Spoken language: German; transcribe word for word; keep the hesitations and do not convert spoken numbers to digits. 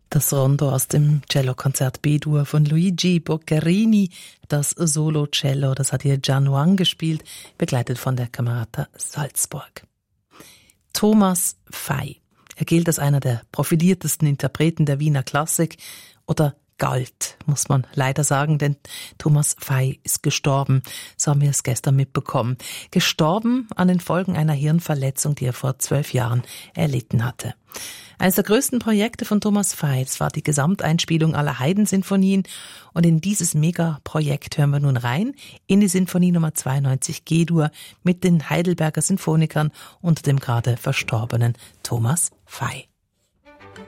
Das Rondo aus dem Cellokonzert B-Dur von Luigi Boccherini, das Solo-Cello, das hat hier Gian Wang gespielt, begleitet von der Camerata Salzburg. Thomas Fey. Er gilt als einer der profiliertesten Interpreten der Wiener Klassik oder galt, muss man leider sagen, denn Thomas Fey ist gestorben. So haben wir es gestern mitbekommen. Gestorben an den Folgen einer Hirnverletzung, die er vor zwölf Jahren erlitten hatte. Eines der größten Projekte von Thomas Fey, das war die Gesamteinspielung aller Haydn-Sinfonien. Und in dieses Megaprojekt hören wir nun rein, in die Sinfonie Nummer zweiundneunzig G-Dur mit den Heidelberger Sinfonikern unter dem gerade verstorbenen Thomas Fey.